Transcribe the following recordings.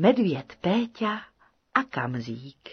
Medvěd Péťa a Kamzík.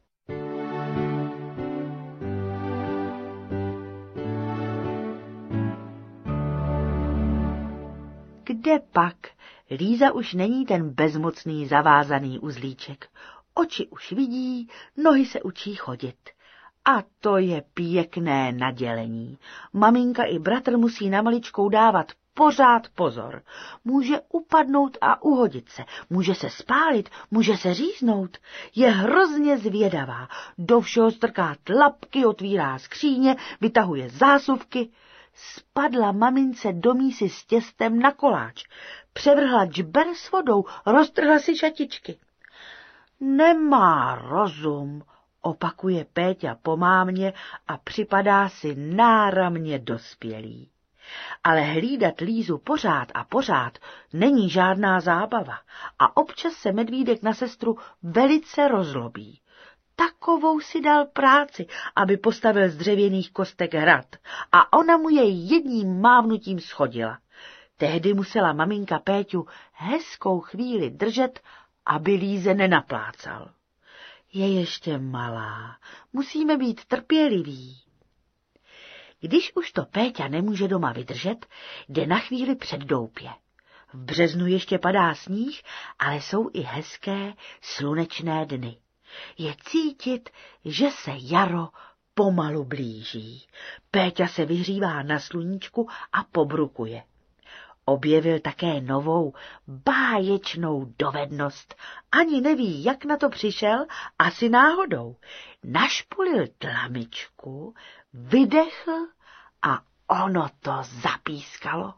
Kde pak? Líza už není ten bezmocný zavázaný uzlíček. Oči už vidí, nohy se učí chodit. A to je pěkné nadělení. Maminka i bratr musí na maličkou dávat pořád pozor. Může upadnout a uhodit se, může se spálit, může se říznout. Je hrozně zvědavá, do všeho strká tlapky, otvírá skříně, vytahuje zásuvky. Spadla mamince do mísy s těstem na koláč, převrhla džber s vodou, roztrhla si šatičky. Nemá rozum, opakuje Péťa po mámě a připadá si náramně dospělý. Ale hlídat Lízu pořád a pořád není žádná zábava a občas se medvídek na sestru velice rozlobí. Takovou si dal práci, aby postavil z dřevěných kostek hrad a ona mu jej jedním mávnutím shodila. Tehdy musela maminka Péťu hezkou chvíli držet, aby Líze nenaplácal. Je ještě malá, musíme být trpěliví. Když už to Péťa nemůže doma vydržet, jde na chvíli před doupě. V březnu ještě padá sníh, ale jsou i hezké slunečné dny. Je cítit, že se jaro pomalu blíží. Péťa se vyhřívá na sluníčku a pobrukuje. Objevil také novou, báječnou dovednost. Ani neví, jak na to přišel, asi náhodou. Našpulil tlamičku, vydechl a ono to zapískalo.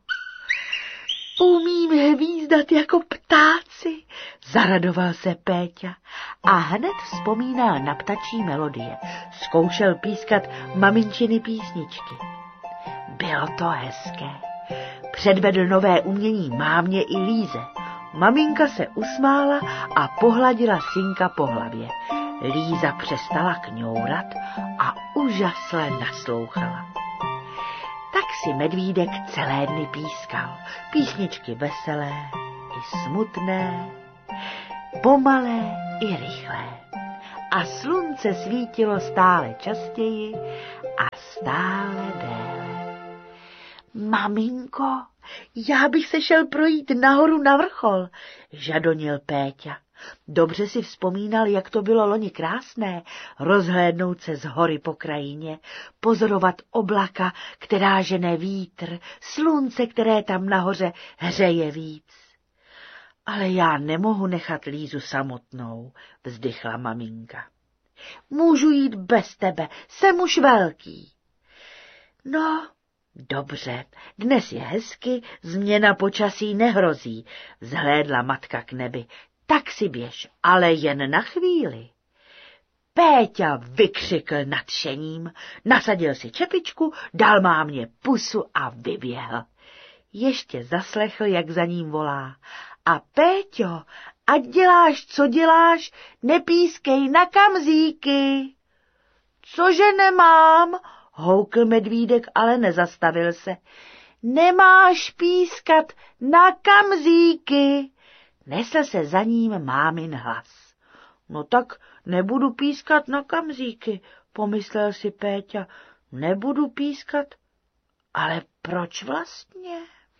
Umím hvízdat jako ptáci, zaradoval se Péťa a hned vzpomínal na ptačí melodie. Zkoušel pískat maminčiny písničky. Bylo to hezké. Předvedl nové umění mámě i Líze. Maminka se usmála a pohladila synka po hlavě. Líza přestala kňourat a úžasle naslouchala. Tak si medvídek celé dny pískal. Písničky veselé i smutné, pomalé i rychlé. A slunce svítilo stále častěji a stále déle. Maminko, já bych se šel projít nahoru na vrchol, žadonil Péťa. Dobře si vzpomínal, jak to bylo loni krásné, rozhlédnout se z hory po krajině, pozorovat oblaka, která žene vítr, slunce, které tam nahoře hřeje víc. Ale já nemohu nechat Lízu samotnou, vzdychla maminka. Můžu jít bez tebe, jsem už velký. No, dobře, dnes je hezky, změna počasí nehrozí, vzhlédla matka k nebi. Tak si běž, ale jen na chvíli. Péťa vykřikl nadšením, nasadil si čepičku, dal mámě pusu a vyběhl. Ještě zaslechl, jak za ním volá. A Péťo, ať děláš, co děláš, nepískej na Kamzíky. Cože nemám? Houkl medvídek, ale nezastavil se. Nemáš pískat na Kamzíky. Nesl se za ním mámin hlas. No tak nebudu pískat na Kamzíky, pomyslel si Péťa. Nebudu pískat, ale proč vlastně?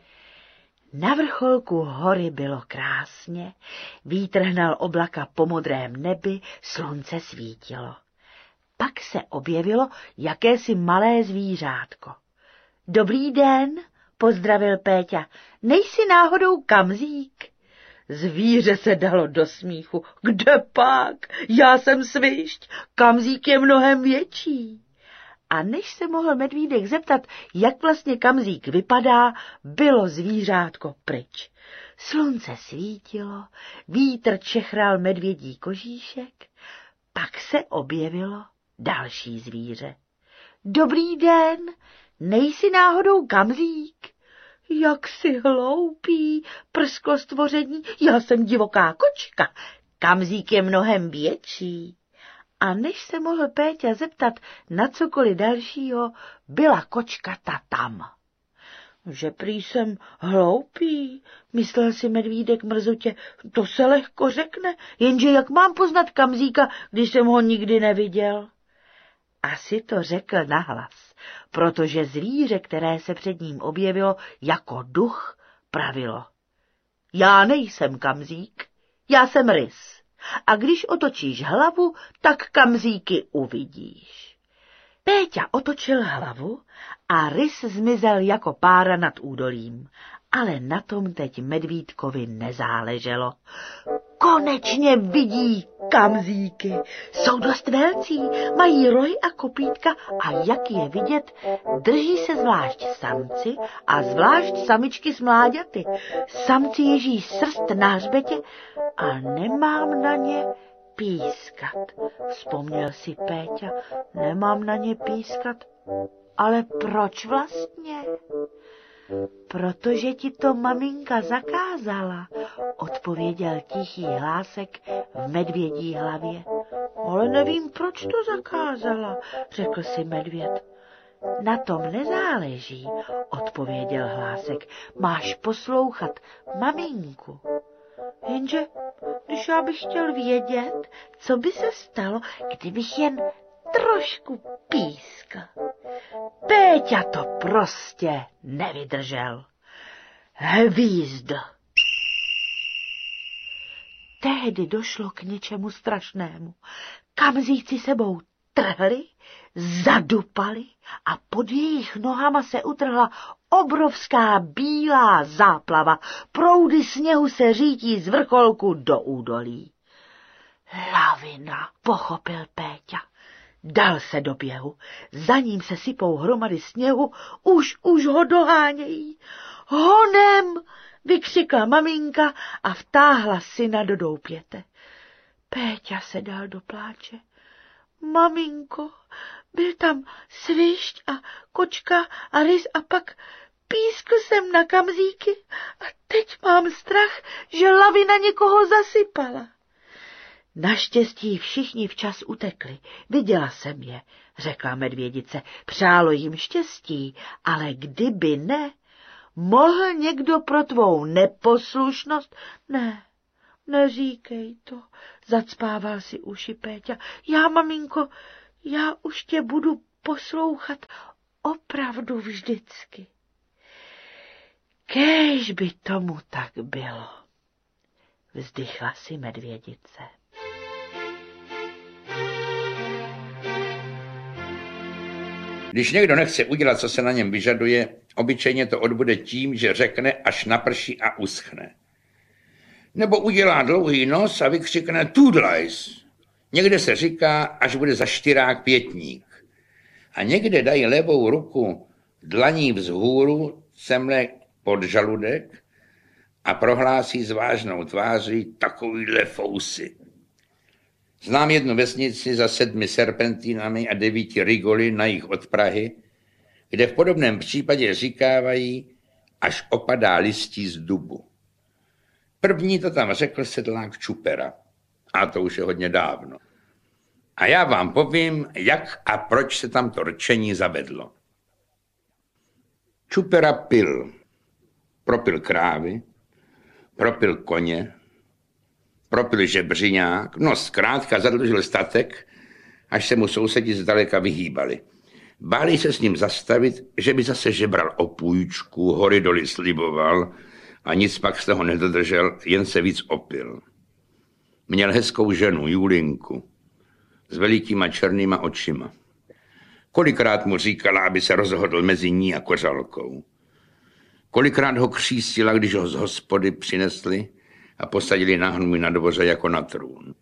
Na vrcholku hory bylo krásně, vítr hnal oblaka po modrém nebi, slunce svítilo. Pak se objevilo jakési malé zvířátko. Dobrý den, pozdravil Péťa, nejsi náhodou Kamzík? Zvíře se dalo do smíchu. Kde pak? Já jsem svišť, Kamzík je mnohem větší. A než se mohl medvídek zeptat, jak vlastně Kamzík vypadá, bylo zvířátko pryč. Slunce svítilo, vítr čechral medvědí kožíšek, pak se objevilo další zvíře. Dobrý den, nejsi náhodou Kamzík? Jak jsi hloupý, prsklo stvoření, já jsem divoká kočka, Kamzík je mnohem větší. A než se mohl Péťa zeptat na cokoliv dalšího, byla kočka ta tam. Že prý jsem hloupý, myslel si medvídek mrzutě, to se lehko řekne, jenže jak mám poznat Kamzíka, když jsem ho nikdy neviděl? Asi to řekl nahlas, protože zvíře, které se před ním objevilo jako duch, pravilo. Já nejsem Kamzík, já jsem rys. A když otočíš hlavu, tak Kamzíky uvidíš. Péťa otočil hlavu a rys zmizel jako pára nad údolím, ale na tom teď medvídkovi nezáleželo. Konečně vidí Kamzíky. Jsou dost velcí, mají rohy a kopítka a jak je vidět, drží se zvlášť samci a zvlášť samičky s mláďaty. Samci ježí srst na hřbetě a nemám na ně pískat. Vzpomněl si Péťa, nemám na ně pískat, ale proč vlastně? Protože ti to maminka zakázala, odpověděl tichý hlásek v medvědí hlavě. Ale nevím, proč to zakázala, řekl si medvěd. Na tom nezáleží, odpověděl hlásek. Máš poslouchat maminku. Jenže, když já bych chtěl vědět, co by se stalo, kdybych jen trošku pískl. Péťa to prostě nevydržel. Hvízd. Tehdy došlo k něčemu strašnému. Kamzíci sebou trhli, zadupali a pod jejich nohama se utrhla obrovská bílá záplava. Proudy sněhu se řítí z vrcholku do údolí. Lavina, pochopil Péťa. Dal se do běhu, za ním se sypou hromady sněhu, už ho dohánějí. Honem, vykřikla maminka a vtáhla syna do doupěte. Péťa se dal do pláče. Maminko, byl tam svišť a kočka a rys a pak pískl jsem na Kamzíky a teď mám strach, že lavina někoho zasypala. Naštěstí všichni včas utekli. Viděla jsem je, řekla medvědice. Přálo jim štěstí, ale kdyby ne, mohl někdo pro tvou neposlušnost? Ne, neříkej to, zacpával si uši Péťa. Já, maminko, já už tě budu poslouchat opravdu vždycky. Kéž by tomu tak bylo, vzdychla si medvědice. Když někdo nechce udělat, co se na něm vyžaduje, obyčejně to odbude tím, že řekne, až naprší a uschne. Nebo udělá dlouhý nos a vykřikne tudlajs. Někde se říká, až bude za štyrák pětník. A někde dají levou ruku dlaní vzhůru, semle pod žaludek a prohlásí s vážnou tváří takovýhle fousy. Znám jednu vesnici za 7 serpentínami a 9 rigoly na jih od Prahy, kde v podobném případě říkávají, až opadá listí z dubu. První to tam řekl sedlák Čupera, a to už je hodně dávno. A já vám povím, jak a proč se tam to rčení zavedlo. Čupera pil. Propil krávy, propil koně, propil žebřiňák, no zkrátka zadlužil statek, až se mu sousedi zdaleka vyhýbali. Báli se s ním zastavit, že by zase žebral o půjčku, hory doly sliboval a nic pak z toho nedodržel, jen se víc opil. Měl hezkou ženu, Julinku, s velikýma černýma očima. Kolikrát mu říkala, aby se rozhodl mezi ní a kořalkou. Kolikrát ho křístila, když ho z hospody přinesli a posadili na hnůj na dvoře jako na trůn.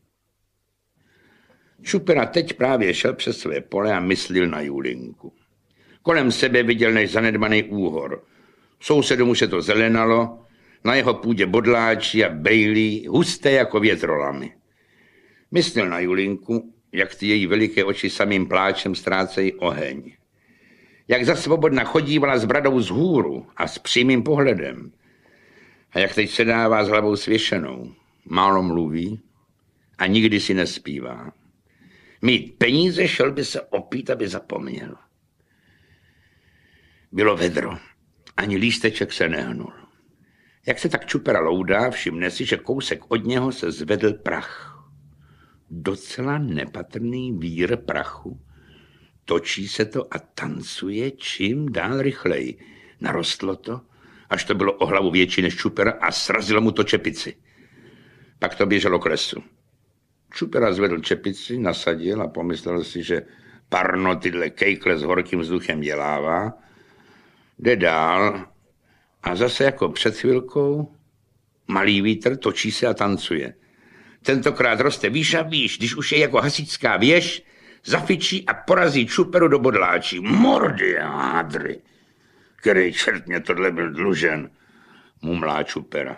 Čupera teď právě šel přes své pole a myslil na Julinku. Kolem sebe viděl než zanedbaný úhor. Sousedům už se to zelenalo, na jeho půdě bodláči a bejlí, husté jako větrolamy. Myslel na Julinku, jak ty její veliké oči samým pláčem ztrácejí oheň. Jak zasvobodna chodívala s bradou vzhůru a s přímým pohledem. A jak teď sedává s hlavou svěšenou. Málo mluví a nikdy si nespívá. Mít peníze, šel by se opít, aby zapomněl. Bylo vedro Ani lísteček se nehnul. Jak se tak Čupera loudá, všimne si, že kousek od něho se zvedl prach. Docela nepatrný vír prachu. Točí se to a tancuje čím dál rychleji. Narostlo to, až to bylo o hlavu větší než Čupera a srazilo mu to čepici. Pak to běželo k lesu. Čupera zvedl čepici, nasadil a pomyslel si, že parno tyhle kejkle s horkým vzduchem dělává. Jde dál a zase jako před chvilkou malý vítr točí se a tancuje. Tentokrát roste výš a výš, když už je jako hasičská věž, zafičí a porazí Čuperu do bodláčí. Mordy a hádry. Který čert mě tohle byl dlužen, mumlá Čupera.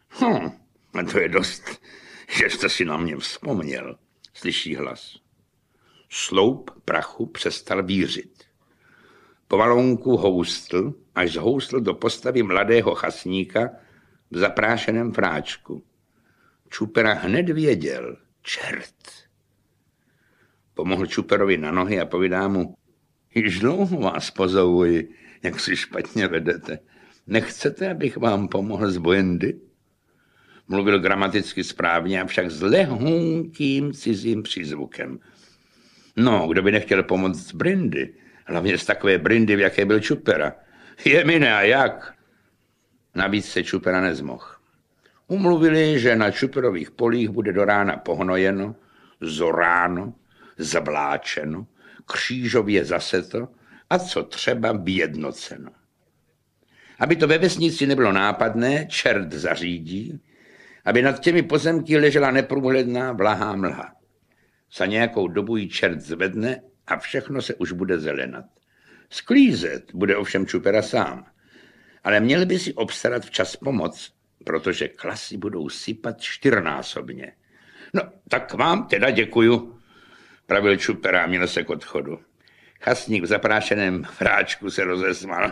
A to je dost, že jste si na mě vzpomněl, slyší hlas. Sloup prachu přestal vířit. Pomalonku houstl, až zhoustl do postavy mladého chasníka v zaprášeném fráčku. Čupera hned věděl, čert. Pomohl Čuperovi na nohy a povídá mu, již dlouho vás pozovuji, jak si špatně vedete. Nechcete, abych vám pomohl z bojendy? Mluvil gramaticky správně, avšak s lehunkým cizím přízvukem. No, kdo by nechtěl pomoct z brindy? Hlavně z takové brindy, v jaké byl Čupera. Je mi ne a jak? Navíc se Čupera nezmohl. Umluvili, že na Čuperových polích bude do rána pohnojeno, zoráno, zabláčeno, křížově zaseto a co třeba vyjednoceno. Aby to ve vesnici nebylo nápadné, čert zařídí, aby nad těmi pozemky ležela neprůhledná vlahá mlha. Za nějakou dobu ji čert zvedne a všechno se už bude zelenat. Sklízet bude ovšem Čupera sám, ale měl by si obstarat včas pomoc, protože klasy budou sypat 4násobně. No, tak vám teda děkuju, pravil Čupera a měl se k odchodu. Chasník v zaprášeném fráčku se rozesmál.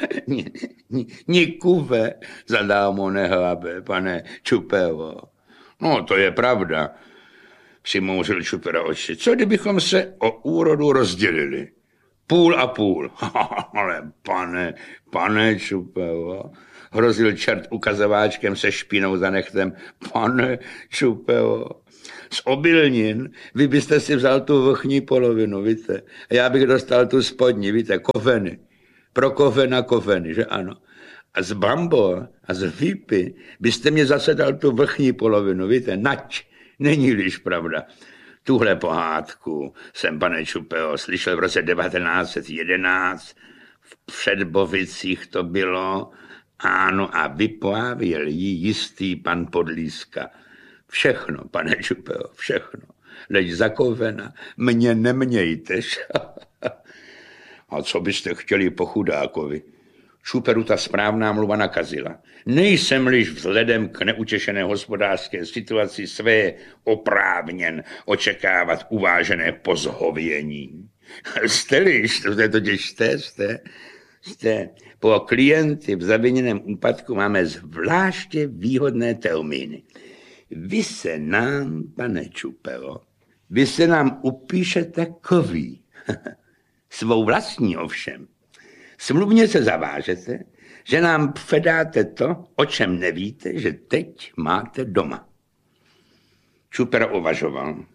Nikuve, zadámo nehlabe, pane Čupevo. No, to je pravda, přimouřil Čupera oči. Co kdybychom se o úrodu rozdělili? Půl a půl. Ale pane Čupevo, hrozil čert ukazováčkem se špínou za nechtem. Pane Čupevo, z obilnin vy byste si vzal tu vrchní polovinu, víte? A já bych dostal tu spodní, víte, kofeny. Pro kofena kofeny, že ano? A z brambor a z výpy byste mě zase dal tu vrchní polovinu, víte? Nať, není-liž pravda. Tuhle pohádku jsem, pane Čupeo, slyšel v roce 1911, v Předbovicích to bylo, ano, a vyprávěl ji jistý pan Podlíska. Všechno, pane Čupeo, všechno. Leď za kofena, mě nemějtež. A co byste chtěli po chudákovi? Čuperu ta správná mluva nakazila. Nejsem-liž vzhledem k neutěšené hospodářské situaci své oprávněn očekávat uvážené pozhovění. Jste-liž, jste. Po klienty v zaviněném úpadku máme zvláště výhodné termíny. Vy se nám, pane Čupero, vy se nám upíšete kový. Svou vlastní ovšem. Smluvně se zavážete, že nám předáte to, o čem nevíte, že teď máte doma. Čupera uvažoval.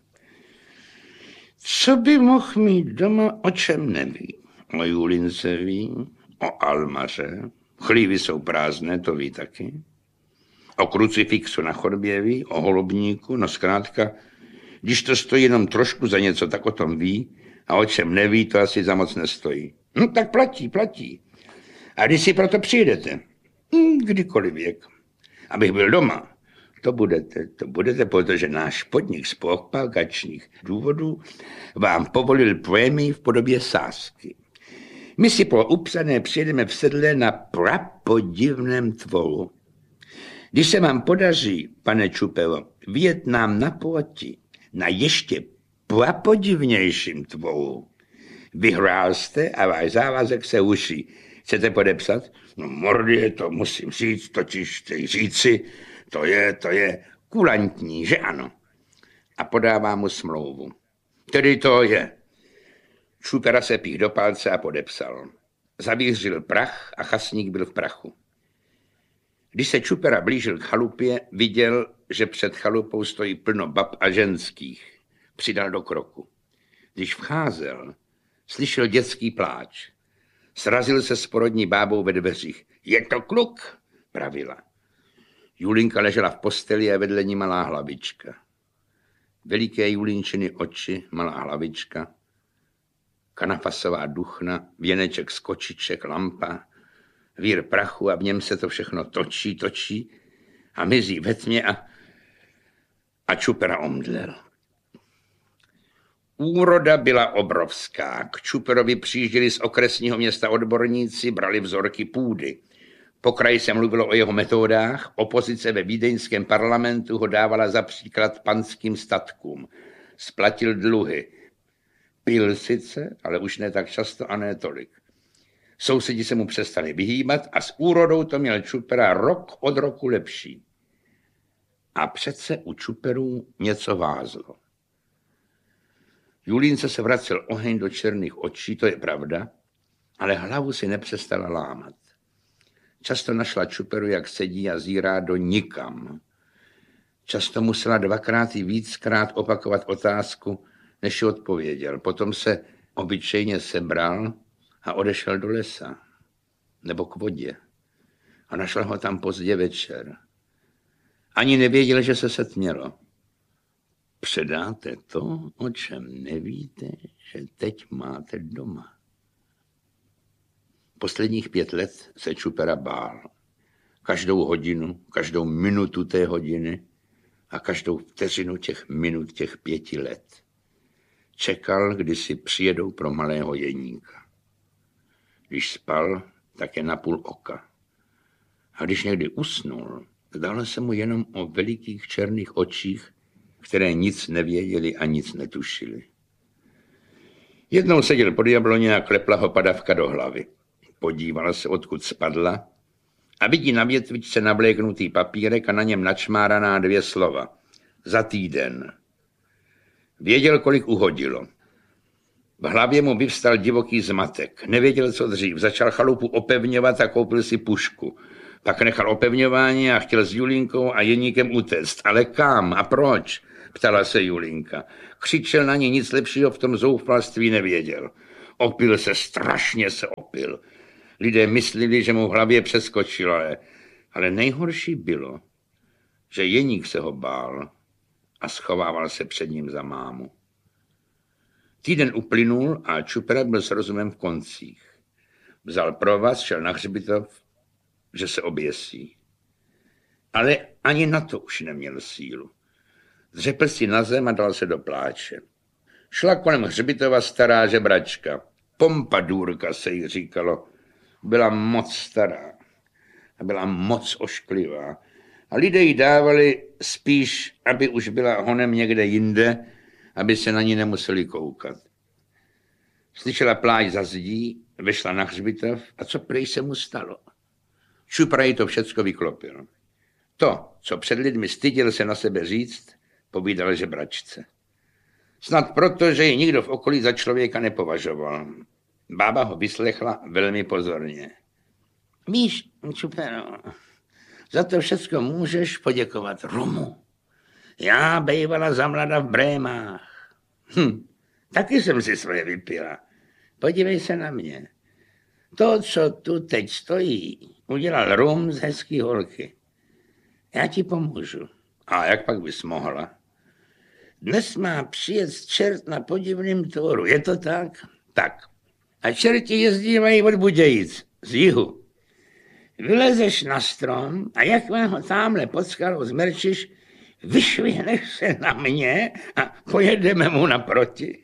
Co by mohl mít doma, o čem neví? O Julince ví, o Almaře, chlívy jsou prázdné, to ví taky. O krucifixu na chodbě ví, o holubníku, no zkrátka, když to stojí jenom trošku za něco, tak o tom ví, a o čem neví, to asi za moc nestojí. No tak platí. A když si proto přijdete? Kdykoliv věk. Abych byl doma. To budete, protože náš podnik z propagačních důvodů vám povolil prémii v podobě sázky. My si pro upsané přijedeme v sedle na prapodivném tvoru. Když se vám podaří, pane Čupero, vyjet nám naproti na ještě prapodivnějším tvoru, vyhrál jste a váš závazek se uší. Chcete podepsat? No mordy, to musím říct, totiž říci, to je kulantní, že ano? A podává mu smlouvu. Tedy to je. Čupera se pích do palce a podepsal. zavířil prach a chasník byl v prachu. Když se Čupera blížil k chalupě, viděl, že před chalupou stojí plno bab a ženských. Přidal do kroku. Když vcházel, slyšel dětský pláč. Srazil se s porodní bábou ve dveřích. Je to kluk, pravila. Julinka ležela v posteli a vedle ní malá hlavička. Veliké Julínčiny oči, malá hlavička, kanafasová duchna, věneček z kočiček, lampa, vír prachu a v něm se to všechno točí a mizí ve tmě a Čupera omdlel. Úroda byla obrovská. K Čuperovi přijížděli z okresního města odborníci, brali vzorky půdy. Po kraji se mluvilo o jeho metodách, opozice ve vídeňském parlamentu ho dávala za příklad panským statkům. Splatil dluhy. Pil sice, ale už ne tak často a ne tolik. Sousedi se mu přestali vyhýbat a s úrodou to měl Čupera rok od roku lepší. A přece u Čuperů něco vázlo. Julínce se vracel oheň do černých očí, to je pravda, ale hlavu si nepřestala lámat. Často našla Čuperu, jak sedí a zírá do nikam. Často musela dvakrát i víckrát opakovat otázku, než ji odpověděl. Potom se obyčejně sebral a odešel do lesa nebo k vodě a našla ho tam pozdě večer. Ani nevěděl, že se setmělo. Předáte to, o čem nevíte, že teď máte doma. Posledních 5 let se Čupera bál. Každou hodinu, každou minutu té hodiny a každou vteřinu těch minut těch 5 let. Čekal, kdy si přijedou pro malého Jeníka. Když spal, tak je na půl oka. A když někdy usnul, zdálo se mu jenom o velikých černých očích, které nic nevěděli a nic netušili. Jednou seděl pod jabloně a klepla ho padavka do hlavy. Podívala se, odkud spadla a vidí na větvičce navléknutý papírek a na něm načmáraná 2 slova. Za týden. Věděl, kolik uhodilo. V hlavě mu vyvstal divoký zmatek. Nevěděl, co dřív. Začal chalupu opevňovat a koupil si pušku. Pak nechal opevňování a chtěl s Julinkou a Jeníkem utéct. Ale kam a proč? Ptala se Julinka. Křičel na ní, nic lepšího v tom zoufalství nevěděl. Opil se, strašně se opil. Lidé mysleli, že mu v hlavě přeskočilo, ale nejhorší bylo, že Jeník se ho bál a schovával se před ním za mámu. Týden uplynul a Čupera byl s rozumem v koncích. Vzal provaz, šel na hřbitov, že se oběsí. Ale ani na to už neměl sílu. Dřepl si na zem a dal se do pláče. Šla kolem hřbitova stará žebračka. Pompadůrka se jí říkalo. Byla moc stará a byla moc ošklivá. A lidé jí dávali spíš, aby už byla honem někde jinde, aby se na ní nemuseli koukat. Slyšela pláč za zdí, vešla na hřbitov a co prej se mu stalo? Čupra jí to všecko vyklopil. To, co před lidmi styděl se na sebe říct, povídal žebračce. Snad proto, že ji nikdo v okolí za člověka nepovažoval. Bába ho vyslechla velmi pozorně. Víš, Čupero, za to všecko můžeš poděkovat Rumu. Já bejvala za mlada v Brémách. Taky jsem si svoje vypila. Podívej se na mě. To, co tu teď stojí, udělal Rum z hezký holky. Já ti pomůžu. A jak pak bys mohla? Dnes má přijet čert na podivným tvoru. Je to tak? Tak. A čerti jezdívají od Budějic, z jihu. Vylezeš na strom a jakmile ho támhle pod skalou zmerčíš, vyšvihneš se na mě a pojedeme mu naproti.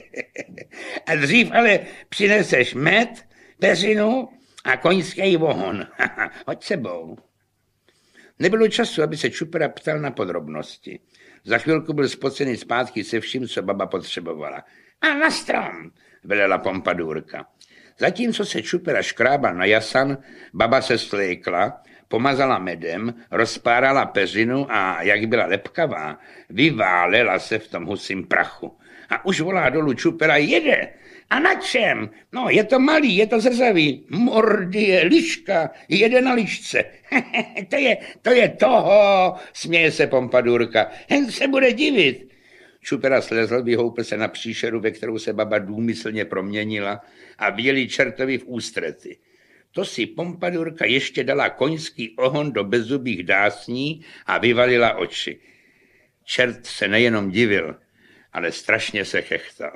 A dřív ale přineseš med, peřinu a koňský vohon. Hoď sebou. Nebylo času, aby se Čupera ptal na podrobnosti. Za chvilku byl spocený zpátky se vším, co baba potřebovala. A na strom, velela pompadůrka. Zatímco se Čupera škrábal na jasan, baba se svlékla, pomazala medem, rozpárala peřinu a, jak byla lepkavá, vyválela se v tom husím prachu. A už volá dolů Čupera, jede. A na čem? No, je to malý, je to zrzavý. Mordie, liška, jede na lišce. to je toho, směje se Pompadurka. Hen se bude divit. Čupera slezl, vyhoupl se na příšeru, ve kterou se baba důmyslně proměnila a vyjeli čertovi v ústrety. To si Pompadurka ještě dala koňský ohon do bezzubých dásní a vyvalila oči. Čert se nejenom divil, ale strašně se chechtal.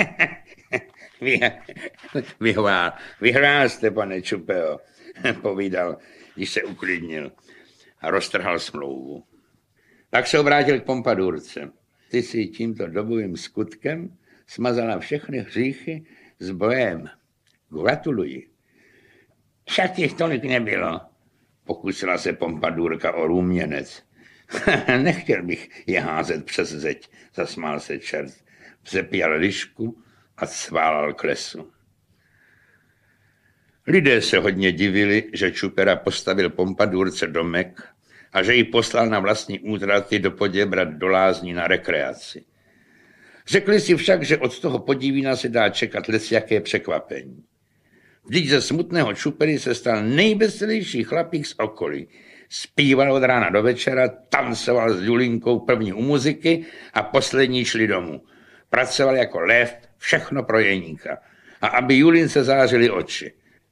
Vyhrál jste, pane Čupeo, povídal, když se uklidnil a roztrhal smlouvu. Pak se obrátil k Pompadurce. Ty si tímto dobovým skutkem smazala všechny hříchy s bojem. Gratuluji. Však jich tolik nebylo, pokusila se Pompadurka o růměnec. Nechtěl bych je házet přes zeď, zasmál se čert. Vzepěl lišku a sválal k lesu. Lidé se hodně divili, že Čupera postavil Pompadurce domek a že ji poslal na vlastní útraty do Poděbrad do lázní na rekreaci. Řekli si však, že od toho Podivína se dá čekat lecjaké překvapení. Vždyť ze smutného Čupery se stal nejveselější chlapík z okolí. Zpíval od rána do večera, tancoval s Julinkou první u muziky a poslední šli domů. Pracoval jako lev, všechno pro Jeníka. A aby Julince zářily oči.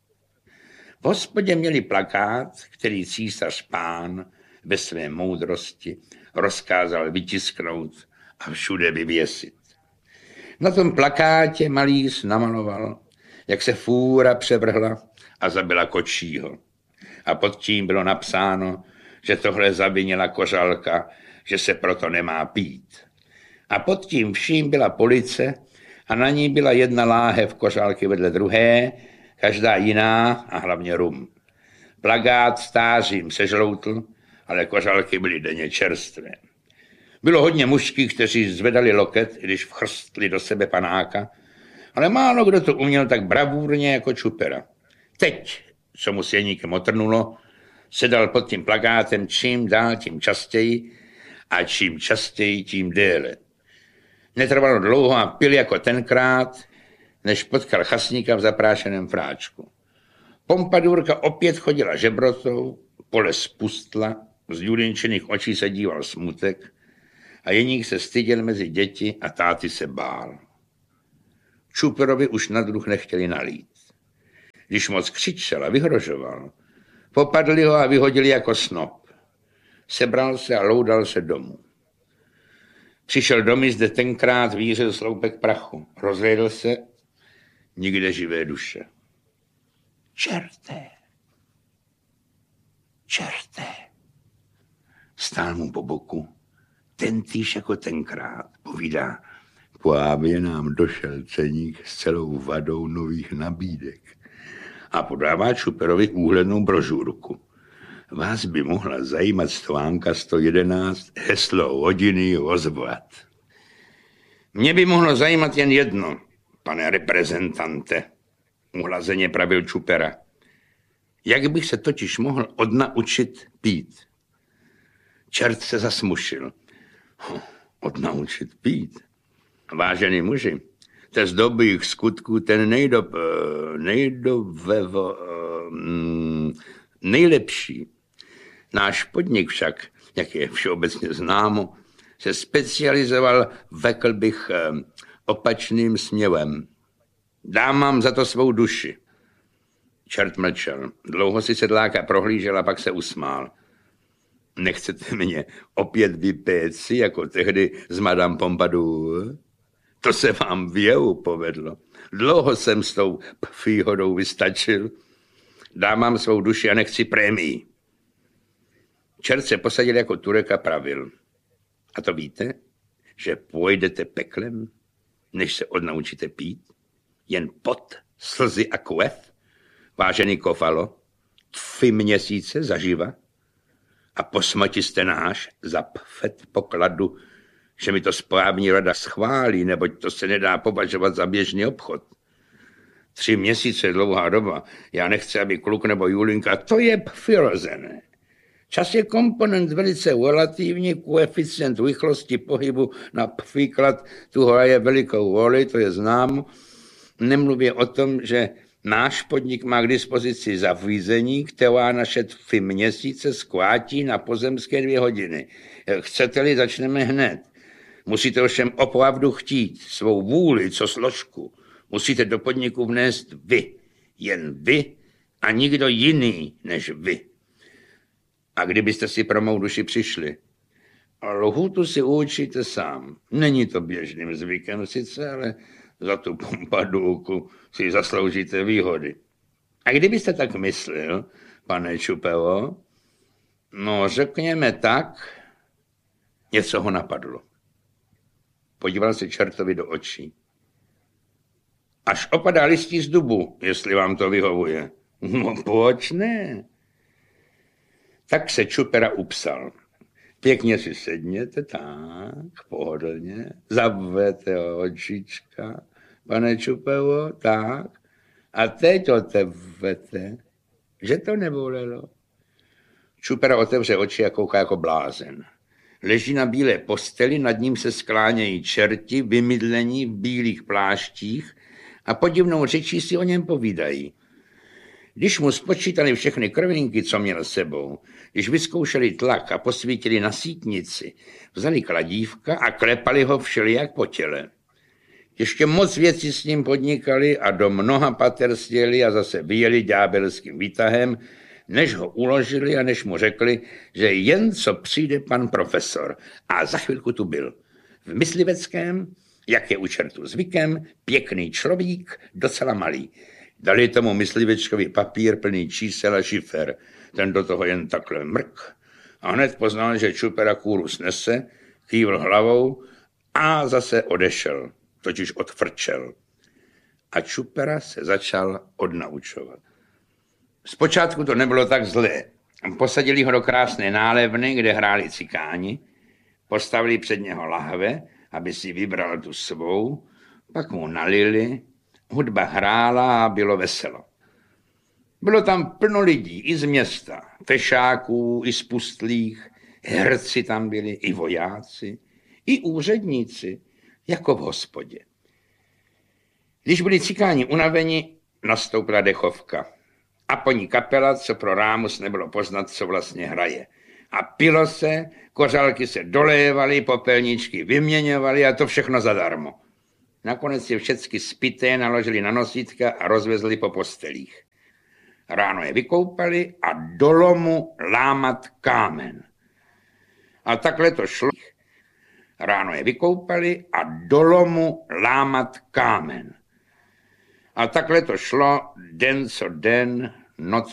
V hospodě měli plakát, který císař pán ve své moudrosti rozkázal vytisknout a všude vyvěsit. Na tom plakátě malíř namaloval, jak se fůra převrhla a zabila kočího. A pod tím bylo napsáno, že tohle zavinila kořalka, že se proto nemá pít. A pod tím vším byla police a na ní byla jedna láhev kořálky vedle druhé, každá jiná a hlavně rum. Plakát stářím sežloutl, ale kořálky byly denně čerstvé. Bylo hodně mužských, kteří zvedali loket, když vchrstli do sebe panáka, ale málo kdo to uměl tak bravůrně jako Čupera. Teď, co mu s Jeníkem otrnulo, sedal pod tím plakátem čím dál tím častěji a čím častěji tím déle. Netrvalo dlouho a pil jako tenkrát, než potkal chasníka v zaprášeném fráčku. Pompadurka opět chodila žebrotou, pole spustla, z Julinčiných očí se díval smutek a Jeník se styděl mezi děti a táty se bál. Čuperovi už na druh nechtěli nalít. Když moc křičel a vyhrožoval, popadli ho a vyhodili jako snop. Sebral se a loudal se domů. Přišel domů, zde tenkrát vířil sloupek prachu. Rozhlédl se, nikde živé duše. Čerté! Stál mu po boku, tentýž jako tenkrát, povídá, právě nám došel ceník s celou vadou nových nabídek a podává Čuperovi úhlednou brožurku. Vás by mohla zajímat stvánka 111 heslo hodiny ozvat. Mě by mohlo zajímat jen jedno, pane reprezentante, uhlazeně pravil Čupera. Jak bych se totiž mohl odnaučit pít? Čert se zasmušil. Odnaučit pít? Vážený muži, z dobrých skutků ten nejlepší. Náš podnik však, jak je všeobecně známo, se specializoval, řekl bych, opačným směrem. Dám vám za to svou duši. Čert mlčel. Dlouho si sedláka prohlížel a pak se usmál. Nechcete mě opět vypéci, jako tehdy s Madame Pompadour? To se vám v jehu povedlo. Dlouho jsem s tou příhodou vystačil. Dám vám svou duši a nechci prémii. Čert se posadil jako Turek a pravil. A to víte, že půjdete peklem, než se odnaučíte pít? Jen pot, slzy a krev? Vážený Kofalo, 3 měsíce zaživa? A po smrti jste náš za předpokladu, že mi to správní rada schválí, neboť to se nedá považovat za běžný obchod. 3 měsíce dlouhá doba. Já nechci, aby kluk nebo Julinka, to je přirozené. Čas je komponent velice relativní, koeficient rychlosti pohybu například tu hraje velikou roli, to je známo. Nemluvě o tom, že náš podnik má k dispozici zařízení, která naše 3 měsíce zkrátí na pozemské 2 hodiny. Chcete-li, začneme hned. Musíte ovšem opravdu chtít svou vůli, co složku. Musíte do podniku vnést vy. Jen vy a nikdo jiný než vy. A kdybyste si pro mou duši přišli? Lhůtu si určíte sám. Není to běžným zvykem sice, ale za tu pompadulku si zasloužíte výhody. A kdybyste tak myslel, pane Čupelo, no řekněme tak, něco ho napadlo. Podíval se čertovi do očí. Až opadá listí z dubu, jestli vám to vyhovuje. No proč ne? Tak se Čupera upsal. Pěkně si sedněte, tak, pohodlně, zavřete očička, pane Čupelo, tak. A teď otevřete, že to nebolelo. Čupera otevře oči a kouká jako blázen. Leží na bílé posteli, nad ním se sklánějí čerti, vymydlení v bílých pláštích a podivnou řečí si o něm povídají. Když mu spočítali všechny krvinky, co měl sebou, když vyzkoušeli tlak a posvítili na sítnici, vzali kladívka a klepali ho všelijak po těle. Ještě moc věcí s ním podnikali a do mnoha pater sjeli a zase vyjeli ďábelským výtahem, než ho uložili a než mu řekli, že jen co přijde pan profesor. A za chvilku tu byl. V mysliveckém, jak je u čertu zvykem, pěkný človík, docela malý. Dali tomu myslivečkovi papír plný čísel a šifer. Ten do toho jen takhle mrk a hned poznal, že Čupera kůru snese, kývl hlavou a zase odešel, totiž odfrčel. A Čupera se začal odnaučovat. Zpočátku to nebylo tak zlé. Posadili ho do krásné nálevny, kde hráli cikáni, postavili před něho lahve, aby si vybral tu svou, pak mu nalili, hudba hrála a bylo veselo. Bylo tam plno lidí, i z města, fešáků, i z pustlých, herci tam byli, i vojáci, i úředníci, jako v hospodě. Když byli cikáni unaveni, nastoupila dechovka. A po ní kapela, co pro rámus nebylo poznat, co vlastně hraje. A pilo se, kořálky se dolévaly, popelničky vyměňovaly a to všechno zadarmo. Nakonec je všecky spité naložili na nosítka a rozvezli po postelích. Ráno je vykoupali a do lomu lámat kámen. A takhle to šlo. Ráno je vykoupali a do lomu lámat kámen. A takhle to šlo den co den, noc